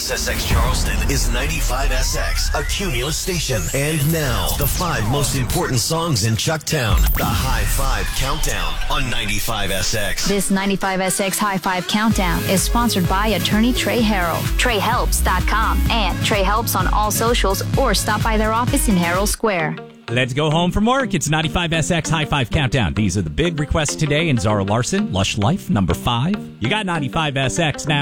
SSX Charleston is 95SX, a Cumulus station. And now, the 5 most important songs in Chucktown. The High 5 Countdown on 95SX. This 95SX High 5 Countdown is sponsored by attorney Trey Harrell, TreyHelps.com, and Trey Helps on all socials, or stop by their office in Herald Square. Let's go home from work. It's 95SX High 5 Countdown. These are the big requests today in Zara Larson, Lush Life, number 5. You got 95SX now.